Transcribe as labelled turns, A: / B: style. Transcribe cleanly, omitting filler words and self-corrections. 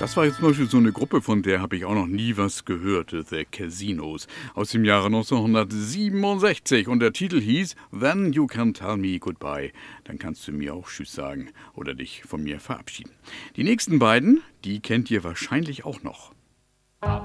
A: Das war jetzt zum Beispiel so eine Gruppe, von der habe ich auch noch nie was gehört, The Casinos, aus dem Jahre 1967. Und der Titel hieß Then You Can Tell Me Goodbye. Dann kannst du mir auch Tschüss sagen oder dich von mir verabschieden. Die nächsten beiden, die kennt ihr wahrscheinlich auch noch.